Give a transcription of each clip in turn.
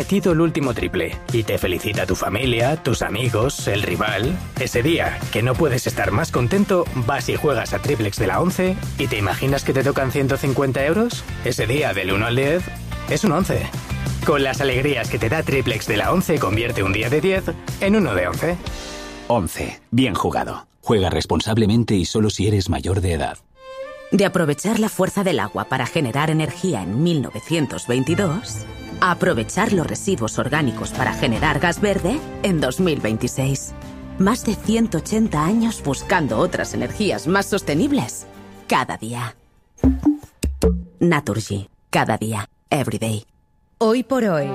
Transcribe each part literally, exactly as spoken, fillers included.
batido el último triple y te felicita tu familia, tus amigos, el rival. Ese día, que no puedes estar más contento, vas y juegas a Triplex de la once y te imaginas que te tocan ciento cincuenta euros. Ese día, del uno al diez, es un once. Con las alegrías que te da Triplex de la once, convierte un día de diez en uno de once. once. Bien jugado. Juega responsablemente y solo si eres mayor de edad. De aprovechar la fuerza del agua para generar energía en mil novecientos veintidós, a aprovechar los residuos orgánicos para generar gas verde en dos mil veintiséis. Más de ciento ochenta años buscando otras energías más sostenibles. Cada día. Naturgy. Cada día. Every day. Hoy por hoy.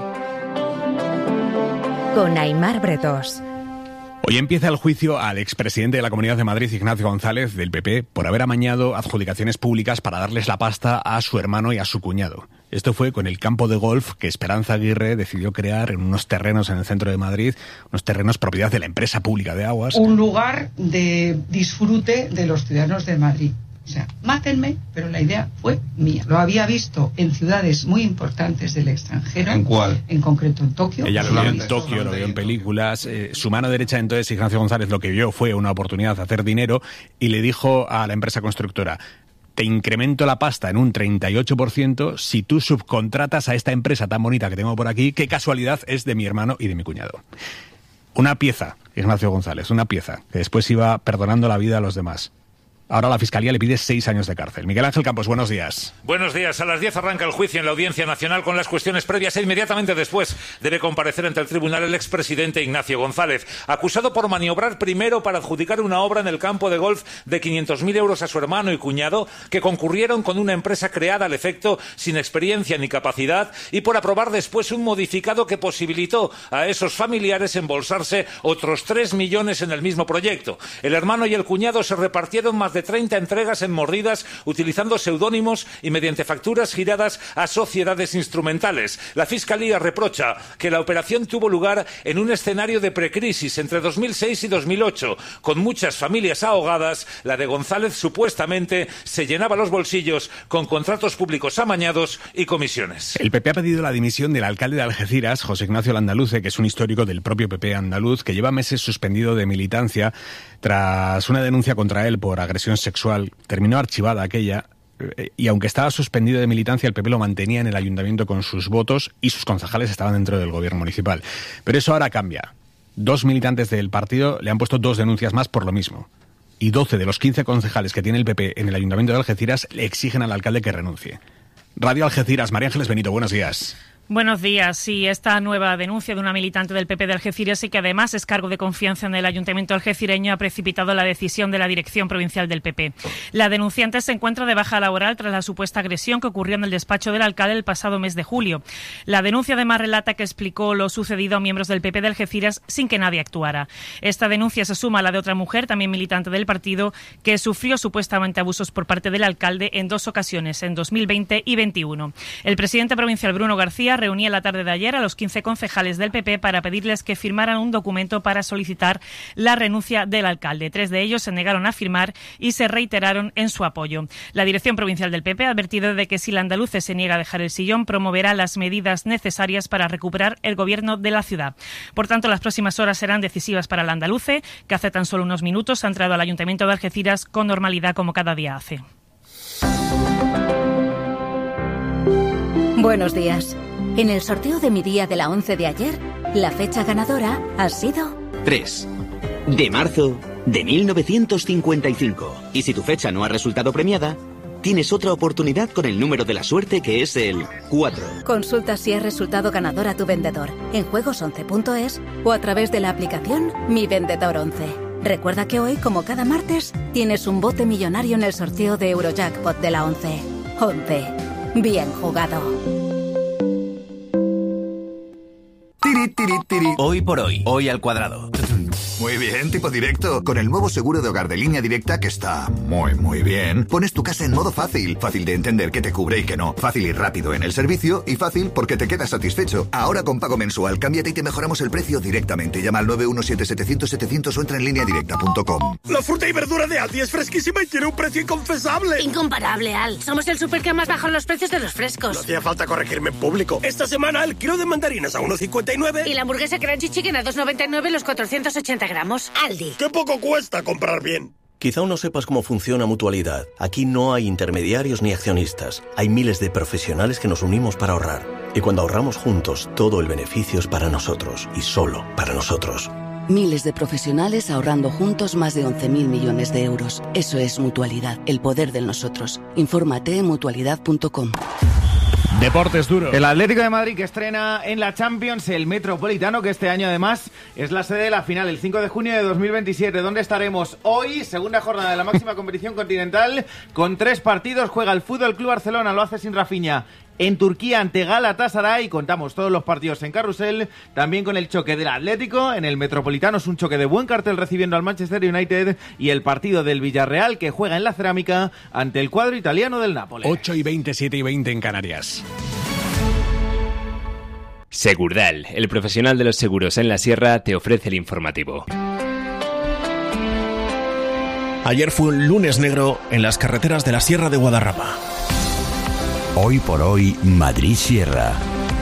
Con Aimar Bretós. Hoy empieza el juicio al expresidente de la Comunidad de Madrid, Ignacio González, del P P, por haber amañado adjudicaciones públicas para darles la pasta a su hermano y a su cuñado. Esto fue con el campo de golf que Esperanza Aguirre decidió crear en unos terrenos en el centro de Madrid, unos terrenos propiedad de la empresa pública de aguas. Un lugar de disfrute de los ciudadanos de Madrid. O sea, mátenme, pero la idea fue mía. Lo había visto en ciudades muy importantes del extranjero. ¿En cuál? En concreto en Tokio. Ella lo vio en Tokio, lo vio en películas. Eh, su mano derecha, entonces, Ignacio González, lo que vio fue una oportunidad de hacer dinero y le dijo a la empresa constructora: te incremento la pasta en un treinta y ocho por ciento si tú subcontratas a esta empresa tan bonita que tengo por aquí, qué casualidad es de mi hermano y de mi cuñado. Una pieza, Ignacio González, una pieza, que después iba perdonando la vida a los demás. Ahora la Fiscalía le pide seis años de cárcel. Miguel Ángel Campos, buenos días. Buenos días. A las diez arranca el juicio en la Audiencia Nacional con las cuestiones previas e inmediatamente después debe comparecer ante el tribunal el expresidente Ignacio González, acusado por maniobrar primero para adjudicar una obra en el campo de golf de quinientos mil euros a su hermano y cuñado, que concurrieron con una empresa creada al efecto sin experiencia ni capacidad, y por aprobar después un modificado que posibilitó a esos familiares embolsarse otros tres millones en el mismo proyecto. El hermano y el cuñado se repartieron más de treinta entregas en mordidas utilizando seudónimos y mediante facturas giradas a sociedades instrumentales. La Fiscalía reprocha que la operación tuvo lugar en un escenario de precrisis entre dos mil seis y dos mil ocho, con muchas familias ahogadas. La de González supuestamente se llenaba los bolsillos con contratos públicos amañados y comisiones. El P P ha pedido la dimisión del alcalde de Algeciras, José Ignacio Landaluce, que es un histórico del propio P P andaluz, que lleva meses suspendido de militancia tras una denuncia contra él por agresión sexual. Terminó archivada aquella, y aunque estaba suspendido de militancia, el P P lo mantenía en el ayuntamiento con sus votos y sus concejales estaban dentro del gobierno municipal. Pero eso ahora cambia. Dos militantes del partido le han puesto dos denuncias más por lo mismo. Y doce de los quince concejales que tiene el P P en el ayuntamiento de Algeciras le exigen al alcalde que renuncie. Radio Algeciras, María Ángeles Benito, buenos días. Buenos días. Sí, esta nueva denuncia de una militante del P P de Algeciras y que además es cargo de confianza en el ayuntamiento algecireño ha precipitado la decisión de la dirección provincial del P P. La denunciante se encuentra de baja laboral tras la supuesta agresión que ocurrió en el despacho del alcalde el pasado mes de julio. La denuncia además relata que explicó lo sucedido a miembros del P P de Algeciras sin que nadie actuara. Esta denuncia se suma a la de otra mujer, también militante del partido, que sufrió supuestamente abusos por parte del alcalde en dos ocasiones, en dos mil veinte y veintiuno. El presidente provincial Bruno García reunía la tarde de ayer a los quince concejales del P P para pedirles que firmaran un documento para solicitar la renuncia del alcalde. Tres de ellos se negaron a firmar y se reiteraron en su apoyo. La dirección provincial del P P ha advertido de que si Landaluce se niega a dejar el sillón, promoverá las medidas necesarias para recuperar el gobierno de la ciudad. Por tanto, las próximas horas serán decisivas para Landaluce, que hace tan solo unos minutos ha entrado al Ayuntamiento de Algeciras con normalidad como cada día hace. Buenos días. En el sorteo de mi día de la once de ayer, la fecha ganadora ha sido tres de marzo de mil novecientos cincuenta y cinco. Y si tu fecha no ha resultado premiada, tienes otra oportunidad con el número de la suerte, que es el cuatro. Consulta si has resultado ganador a tu vendedor en juegos once punto es o a través de la aplicación Mi Vendedor once. Recuerda que hoy, como cada martes, tienes un bote millonario en el sorteo de Eurojackpot de la once. once. Bien jugado. Hoy por hoy, hoy al cuadrado. Muy bien, tipo directo. Con el nuevo seguro de hogar de Línea Directa, que está muy, muy bien, pones tu casa en modo fácil. Fácil de entender qué te cubre y qué no. Fácil y rápido en el servicio y fácil porque te quedas satisfecho. Ahora con pago mensual, cámbiate y te mejoramos el precio directamente. Llama al nueve uno siete setecientos setecientos o entra en línea directa punto com. La fruta y verdura de Aldi es fresquísima y tiene un precio inconfesable. Incomparable, Al. Somos el súper que más baja los precios de los frescos. No hacía falta corregirme en público. Esta semana el kilo de mandarinas a uno cincuenta y nueve. Y la hamburguesa Crunchy Chicken a dos noventa y nueve los cuatrocientos ochenta gramos. Aldi. ¡Qué poco cuesta comprar bien! Quizá aún no sepas cómo funciona Mutualidad. Aquí no hay intermediarios ni accionistas. Hay miles de profesionales que nos unimos para ahorrar. Y cuando ahorramos juntos, todo el beneficio es para nosotros. Y solo para nosotros. Miles de profesionales ahorrando juntos más de once mil millones de euros. Eso es Mutualidad, el poder de nosotros. Infórmate en mutualidad punto com. Deportes duros. El Atlético de Madrid que estrena en la Champions el Metropolitano, que este año además es la sede de la final, el cinco de junio de dos mil veintisiete, donde estaremos hoy, segunda jornada de la máxima competición continental, con tres partidos. Juega el Fútbol Club Barcelona, lo hace sin Rafinha, en Turquía ante Galatasaray. Contamos todos los partidos en Carrusel, también con el choque del Atlético en el Metropolitano. Es un choque de buen cartel recibiendo al Manchester United, y el partido del Villarreal, que juega en la Cerámica ante el cuadro italiano del Nápoles. ocho y veinte, siete y veinte en Canarias. Segurdal, el profesional de los seguros en la sierra, te ofrece el informativo. Ayer fue un lunes negro en las carreteras de la Sierra de Guadarrama. Hoy por hoy, Madrid Sierra.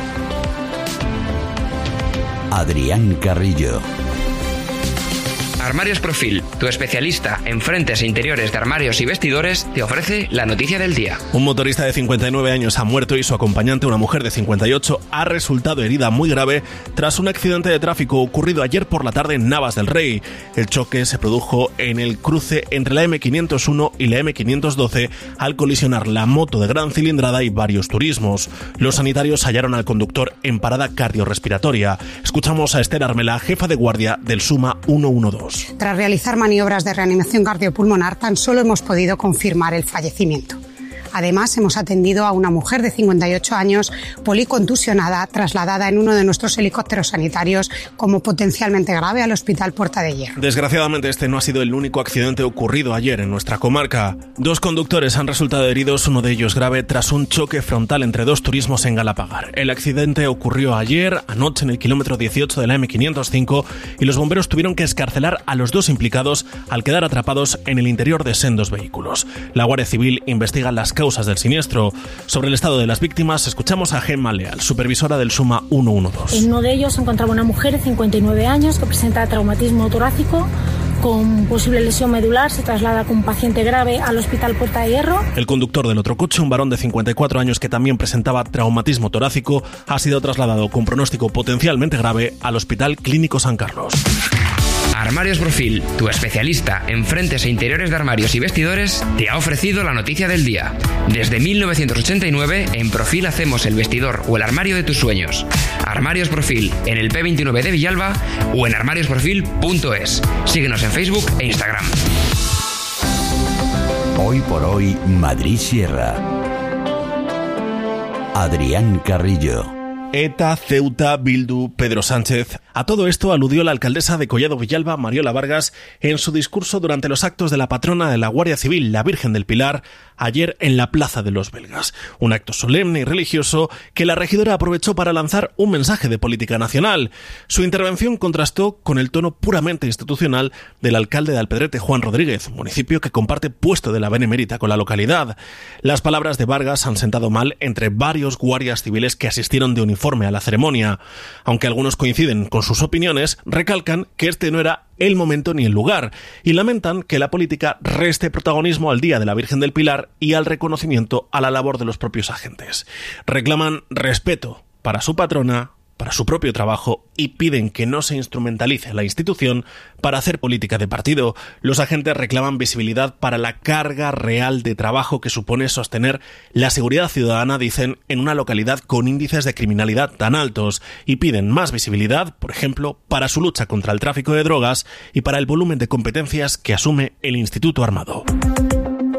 Adrián Carrillo. Armarios Profil, tu especialista en frentes e interiores de armarios y vestidores, te ofrece la noticia del día. Un motorista de cincuenta y nueve años ha muerto y su acompañante, una mujer de cincuenta y ocho, ha resultado herida muy grave tras un accidente de tráfico ocurrido ayer por la tarde en Navas del Rey. El choque se produjo en el cruce entre la eme quinientos uno y la eme quinientos doce al colisionar la moto de gran cilindrada y varios turismos. Los sanitarios hallaron al conductor en parada cardiorrespiratoria. Escuchamos a Esther Armela, jefa de guardia del SUMA ciento doce. Tras realizar maniobras de reanimación cardiopulmonar, tan solo hemos podido confirmar el fallecimiento. Además, hemos atendido a una mujer de cincuenta y ocho años policontusionada, trasladada en uno de nuestros helicópteros sanitarios como potencialmente grave al Hospital Puerta de Hierro. Desgraciadamente, este no ha sido el único accidente ocurrido ayer en nuestra comarca. Dos conductores han resultado heridos, uno de ellos grave, tras un choque frontal entre dos turismos en Galapagar. El accidente ocurrió ayer, anoche, en el kilómetro dieciocho de la eme quinientos cinco, y los bomberos tuvieron que excarcelar a los dos implicados al quedar atrapados en el interior de sendos vehículos. La Guardia Civil investiga las causas del siniestro. Sobre el estado de las víctimas, escuchamos a Gemma Leal, supervisora del SUMA ciento doce. En uno de ellos se encontraba una mujer de cincuenta y nueve años que presenta traumatismo torácico con posible lesión medular. Se traslada con un paciente grave al Hospital Puerta de Hierro. El conductor del otro coche, un varón de cincuenta y cuatro años que también presentaba traumatismo torácico, ha sido trasladado con pronóstico potencialmente grave al Hospital Clínico San Carlos. Armarios Profil, tu especialista en frentes e interiores de armarios y vestidores, te ha ofrecido la noticia del día. Desde mil novecientos ochenta y nueve, en Profil hacemos el vestidor o el armario de tus sueños. Armarios Profil, en el pe veintinueve de Villalba o en armarios profil punto es. Síguenos en Facebook e Instagram. Hoy por hoy, Madrid Sierra. Adrián Carrillo. ETA, Ceuta, Bildu, Pedro Sánchez. A todo esto aludió la alcaldesa de Collado Villalba, Mariola Vargas, en su discurso durante los actos de la patrona de la Guardia Civil, la Virgen del Pilar, ayer en la Plaza de los Belgas. Un acto solemne y religioso que la regidora aprovechó para lanzar un mensaje de política nacional. Su intervención contrastó con el tono puramente institucional del alcalde de Alpedrete, Juan Rodríguez, municipio que comparte puesto de la Benemérita con la localidad. Las palabras de Vargas han sentado mal entre varios guardias civiles que asistieron de uniforme a la ceremonia. Aunque algunos coinciden con sus opiniones, recalcan que este no era el momento ni el lugar, y lamentan que la política reste protagonismo al Día de la Virgen del Pilar y al reconocimiento a la labor de los propios agentes. Reclaman respeto para su patrona, para su propio trabajo, y piden que no se instrumentalice la institución para hacer política de partido. Los agentes reclaman visibilidad para la carga real de trabajo que supone sostener la seguridad ciudadana, dicen, en una localidad con índices de criminalidad tan altos, y piden más visibilidad, por ejemplo, para su lucha contra el tráfico de drogas y para el volumen de competencias que asume el Instituto Armado.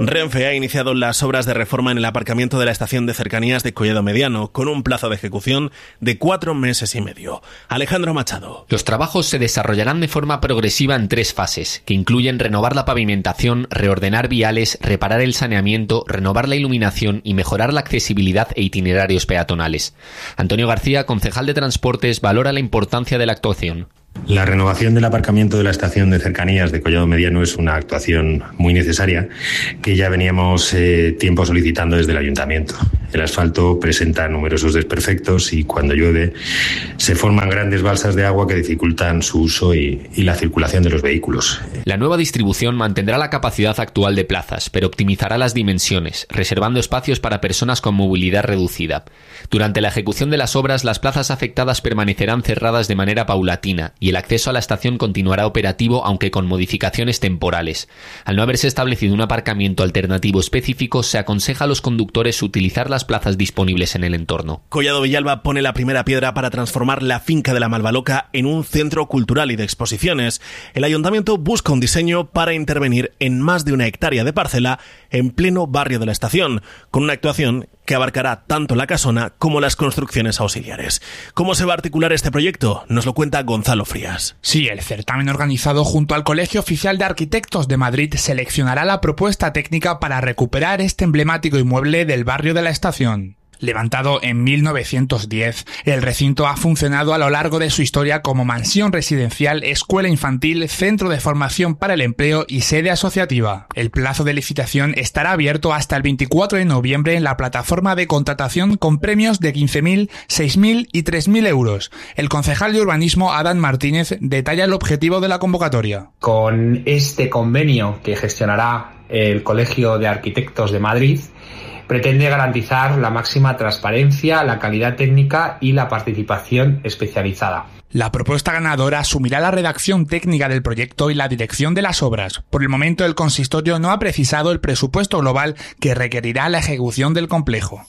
Renfe ha iniciado las obras de reforma en el aparcamiento de la estación de cercanías de Collado Mediano, con un plazo de ejecución de cuatro meses y medio. Alejandro Machado. Los trabajos se desarrollarán de forma progresiva en tres fases, que incluyen renovar la pavimentación, reordenar viales, reparar el saneamiento, renovar la iluminación y mejorar la accesibilidad e itinerarios peatonales. Antonio García, concejal de Transportes, valora la importancia de la actuación. La renovación del aparcamiento de la estación de cercanías de Collado Mediano es una actuación muy necesaria que ya veníamos eh, tiempo solicitando desde el ayuntamiento. El asfalto presenta numerosos desperfectos y cuando llueve se forman grandes balsas de agua que dificultan su uso y, y la circulación de los vehículos. La nueva distribución mantendrá la capacidad actual de plazas, pero optimizará las dimensiones, reservando espacios para personas con movilidad reducida. Durante la ejecución de las obras, las plazas afectadas permanecerán cerradas de manera paulatina y el acceso a la estación continuará operativo, aunque con modificaciones temporales. Al no haberse establecido un aparcamiento alternativo específico, se aconseja a los conductores utilizar las plazas disponibles en el entorno. Collado Villalba pone la primera piedra para transformar la finca de la Malvaloca en un centro cultural y de exposiciones. El ayuntamiento busca un diseño para intervenir en más de una hectárea de parcela en pleno barrio de la estación, con una actuación que abarcará tanto la casona como las construcciones auxiliares. ¿Cómo se va a articular este proyecto? Nos lo cuenta Gonzalo Frías. Sí, el certamen organizado junto al Colegio Oficial de Arquitectos de Madrid seleccionará la propuesta técnica para recuperar este emblemático inmueble del barrio de la estación. Levantado en mil novecientos diez, el recinto ha funcionado a lo largo de su historia como mansión residencial, escuela infantil, centro de formación para el empleo y sede asociativa. El plazo de licitación estará abierto hasta el veinticuatro de noviembre en la plataforma de contratación con premios de quince mil, seis mil y tres mil euros. El concejal de urbanismo, Adán Martínez, detalla el objetivo de la convocatoria. Con este convenio que gestionará el Colegio de Arquitectos de Madrid, pretende garantizar la máxima transparencia, la calidad técnica y la participación especializada. La propuesta ganadora asumirá la redacción técnica del proyecto y la dirección de las obras. Por el momento, el consistorio no ha precisado el presupuesto global que requerirá la ejecución del complejo.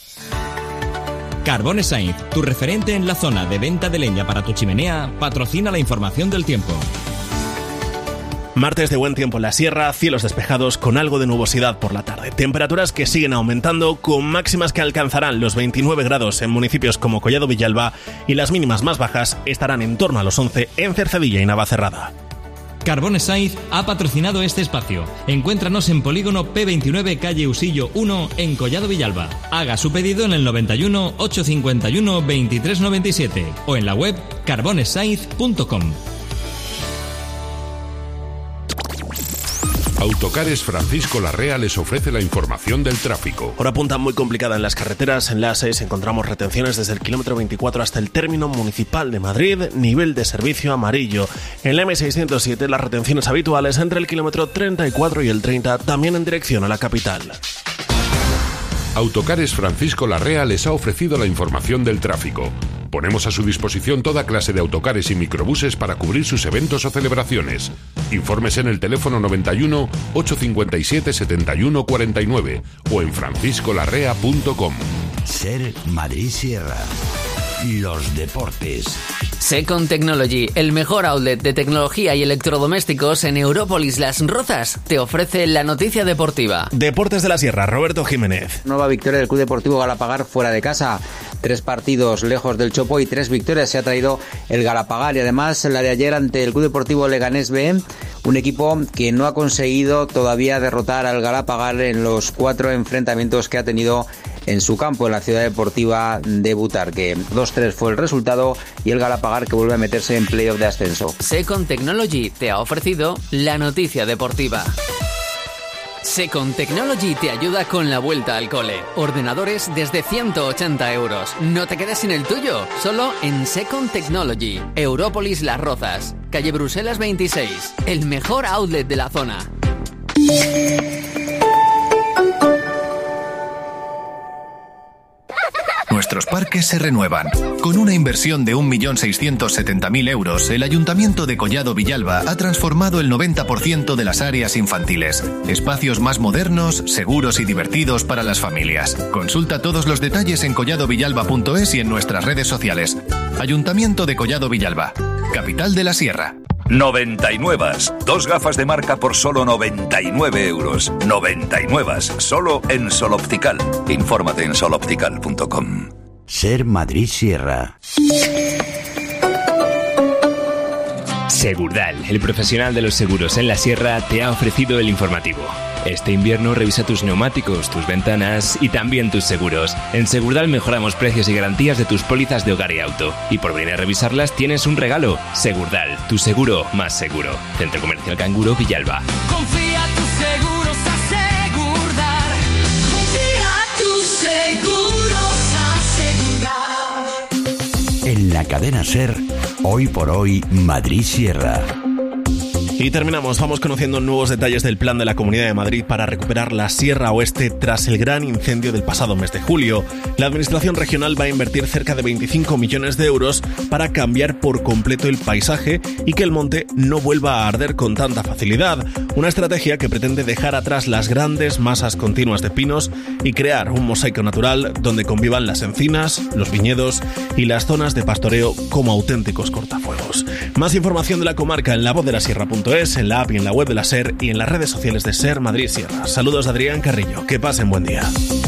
Carbones Sainz, tu referente en la zona de venta de leña para tu chimenea, patrocina la información del tiempo. Martes de buen tiempo en la sierra, cielos despejados con algo de nubosidad por la tarde. Temperaturas que siguen aumentando con máximas que alcanzarán los veintinueve grados en municipios como Collado Villalba y las mínimas más bajas estarán en torno a los once en Cercedilla y Navacerrada. Carbones Sainz ha patrocinado este espacio. Encuéntranos en Polígono P veintinueve, calle Usillo uno, en Collado Villalba. Haga su pedido en el noventa y uno, ochocientos cincuenta y uno, veintitrés noventa y siete o en la web carbones sainz punto com. Autocares Francisco Larrea les ofrece la información del tráfico. Hora punta muy complicada en las carreteras. En la A seis encontramos retenciones desde el kilómetro veinticuatro hasta el término municipal de Madrid, nivel de servicio amarillo. En la eme seiscientos siete las retenciones habituales entre el kilómetro treinta y cuatro y el treinta, también en dirección a la capital. Autocares Francisco Larrea les ha ofrecido la información del tráfico. Ponemos a su disposición toda clase de autocares y microbuses para cubrir sus eventos o celebraciones. Informes en el teléfono noventa y uno, ochocientos cincuenta y siete, setenta y uno cuarenta y nueve o en francisco larrea punto com. Ser Madrid Sierra. Los deportes. Second Technology, el mejor outlet de tecnología y electrodomésticos en Európolis Las Rozas, te ofrece la noticia deportiva. Deportes de la Sierra, Roberto Jiménez. Nueva victoria del Club Deportivo Galapagar fuera de casa. Tres partidos lejos del Chopo y tres victorias se ha traído el Galapagar. Y además la de ayer ante el Club Deportivo Leganés B, un equipo que no ha conseguido todavía derrotar al Galapagar en los cuatro enfrentamientos que ha tenido en su campo, en la ciudad deportiva de Butarque. dos tres fue el resultado y el Galapagar que vuelve a meterse en playoff de ascenso. Second Technology te ha ofrecido la noticia deportiva. Second Technology te ayuda con la vuelta al cole. Ordenadores desde ciento ochenta euros. No te quedes sin el tuyo, solo en Second Technology. Európolis Las Rozas, calle Bruselas veintiséis, el mejor outlet de la zona. Nuestros parques se renuevan. Con una inversión de un millón seiscientos setenta mil euros, el Ayuntamiento de Collado Villalba ha transformado el noventa por ciento de las áreas infantiles. Espacios más modernos, seguros y divertidos para las familias. Consulta todos los detalles en collado villalba punto es y en nuestras redes sociales. Ayuntamiento de Collado Villalba, capital de la Sierra. noventa y nueve. Dos gafas de marca por solo noventa y nueve euros. noventa y nueve. Solo en Sol Optical. Infórmate en sol optical punto com. Ser Madrid Sierra. Segurdal, el profesional de los seguros en la sierra, te ha ofrecido el informativo. Este invierno revisa tus neumáticos, tus ventanas y también tus seguros. En Segurdal mejoramos precios y garantías de tus pólizas de hogar y auto. Y por venir a revisarlas tienes un regalo. Segurdal, tu seguro más seguro. Centro Comercial Canguro, Villalba. Confía tus seguros a Segurdal. Confía tus seguros a Segurdal. En la cadena SER, hoy por hoy, Madrid Sierra. Y terminamos, vamos conociendo nuevos detalles del plan de la Comunidad de Madrid para recuperar la Sierra Oeste tras el gran incendio del pasado mes de julio. La Administración Regional va a invertir cerca de veinticinco millones de euros para cambiar por completo el paisaje y que el monte no vuelva a arder con tanta facilidad. Una estrategia que pretende dejar atrás las grandes masas continuas de pinos y crear un mosaico natural donde convivan las encinas, los viñedos y las zonas de pastoreo como auténticos cortafuegos. Más información de la comarca en la voz de la sierra punto es, en la app y en la web de la SER y en las redes sociales de SER Madrid Sierra. Saludos de Adrián Carrillo. Que pasen buen día.